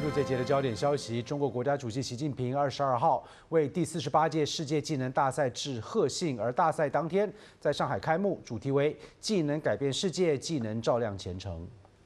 注这节的焦点消息：中国国家主席习近平22号为第48届世界技能大赛致贺信，而大赛当天在上海开幕，主题为“技能改变世界，技能照亮前程”。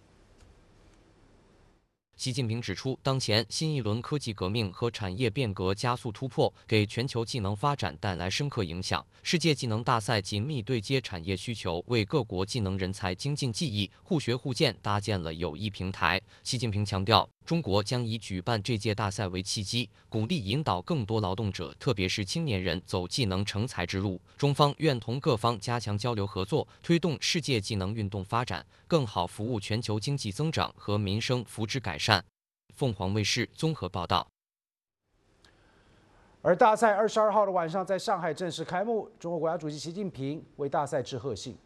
习近平指出，当前新一轮科技革命和产业变革加速突破，给全球技能发展带来深刻影响。世界技能大赛紧密对接产业需求，为各国技能人才精进技艺、互学互鉴搭建了有益平台。习近平强调，中国将以举办这届大赛为契机，鼓励引导更多劳动者，特别是青年人走技能成才之路。中方愿同各方加强交流合作，推动世界技能运动发展，更好服务全球经济增长和民生福祉改善。凤凰卫视综合报道。 而大赛22号的晚上在上海正式开幕，中国国家主席习近平为大赛致贺信。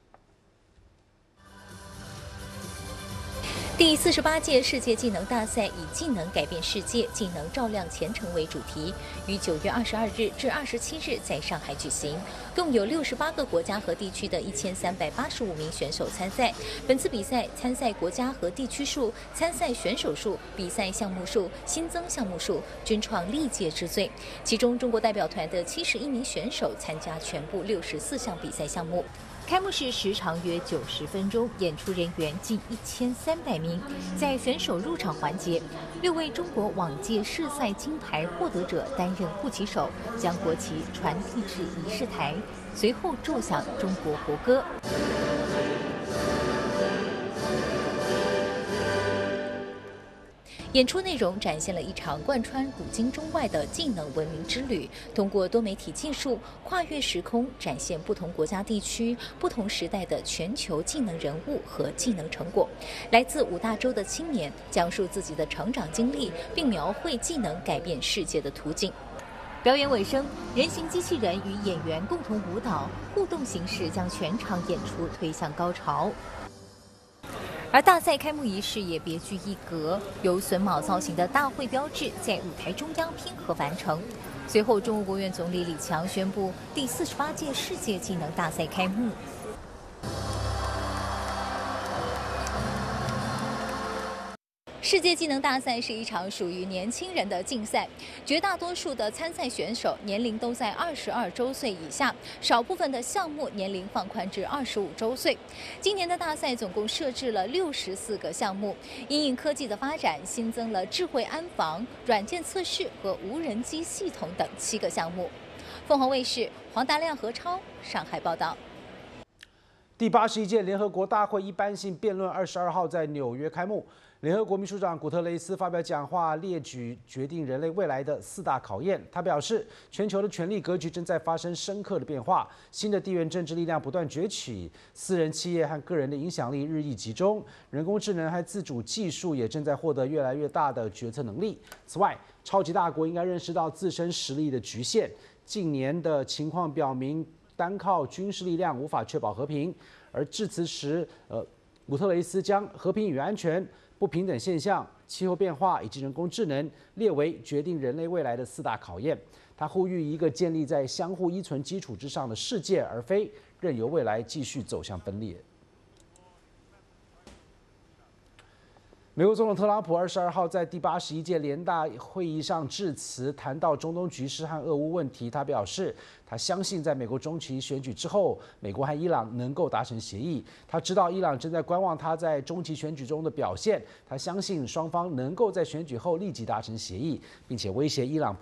第48届世界技能大赛以“技能改变世界，技能照亮前程”为主题，于9月22日至27日在上海举行。共有68个国家和地区的1385名选手参赛。本次比赛参赛国家和地区数、参赛选手数、比赛项目数、新增项目数均创历届之最。其中，中国代表团的71名选手参加全部64项比赛项目。开幕式时长约90分钟，演出人员近1300名。在选手入场环节，6位中国往届世赛金牌获得者担任护旗手，将国旗传递至仪式台，随后奏响中国国歌。演出内容展现了一场贯穿古今中外的技能文明之旅，通过多媒体技术跨越时空，展现不同国家地区、不同时代的全球技能人物和技能成果。来自5大洲的青年讲述自己的成长经历，并描绘技能改变世界的途径。表演尾声，人形机器人与演员共同舞蹈，互动形式将全场演出推向高潮。而大赛开幕仪式也别具一格，由榫卯造型的大会标志在舞台中央拼合完成。随后，中国国务院总理李强宣布第48届世界技能大赛开幕。世界技能大赛是一场属于年轻人的竞赛，绝大多数的参赛选手年龄都在22周岁以下，少部分的项目年龄放宽至25周岁。今年的大赛总共设置了64个项目，因应科技的发展，新增了智慧安防、软件测试和无人机系统等7个项目。凤凰卫视黄达亮、何超上海报道。 第81届联合国大会一般性辩论22号在纽约开幕。联合国秘书长古特雷斯发表讲话，列举决定人类未来的4大考验。他表示，全球的权力格局正在发生深刻的变化，新的地缘政治力量不断崛起，私人企业和个人的影响力日益集中，人工智能和自主技术也正在获得越来越大的决策能力。此外，超级大国应该认识到自身实力的局限。近年的情况表明，单靠军事力量无法确保和平。而致辞时，古特雷斯将和平与安全、不平等现象、气候变化以及人工智能列为决定人类未来的4大考验。他呼吁一个建立在相互依存基础之上的世界，而非任由未来继续走向分裂。美国总统特朗普22号在第81届联大会议上致辞，谈到中东局势和俄乌问题。他表示，他相信在美国中期选举之后，美国和伊朗能够达成协议。他知道伊朗正在观望他在中期选举中的表现，他相信双方能够在选举后立即达成协议，并且威胁伊朗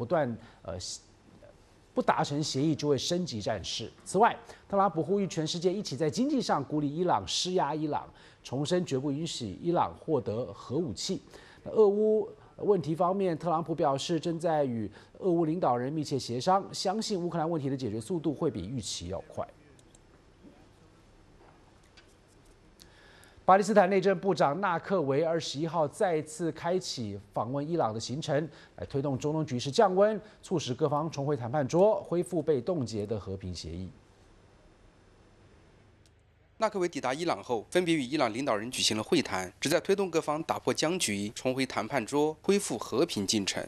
不达成协议就会升级战事。此外，特朗普呼吁全世界一起在经济上孤立伊朗、施压伊朗，重申绝不允许伊朗获得核武器。俄乌问题方面，特朗普表示正在与俄乌领导人密切协商，相信乌克兰问题的解决速度会比预期要快。巴基斯坦内政部长纳克维21号再次开启访问伊朗的行程，来推动中东局势降温，促使各方重回谈判桌，恢复被冻结的和平协议。 纳克维抵达伊朗后，分别与伊朗领导人举行了会谈，旨在推动各方打破僵局，重回谈判桌，恢复和平进程。